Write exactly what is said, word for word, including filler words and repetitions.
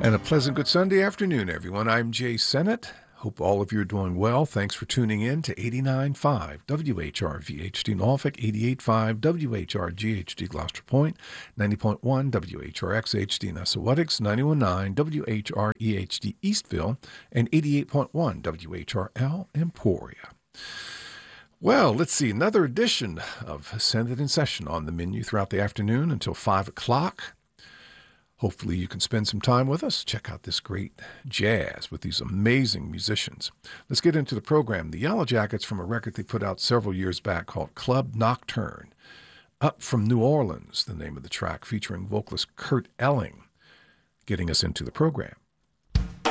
And a pleasant good Sunday afternoon, everyone. I'm Jay Sennett. Hope all of you are doing well. Thanks for tuning in to eighty-nine point five W H R V H D Norfolk, eighty-eight point five W H R G H D Gloucester Point, ninety point one W H R X H D Nessawetics, ninety-one point nine W H R E H D Eastville, and eighty-eight point one W H R L Emporia. Well, let's see, another edition of Senate in Session on the menu throughout the afternoon until five o'clock. Hopefully you can spend some time with us. Check out this great jazz with these amazing musicians. Let's get into the program. The Yellow Jackets, from a record they put out several years back called Club Nocturne. Up from New Orleans, the name of the track, featuring vocalist Kurt Elling, getting us into the program.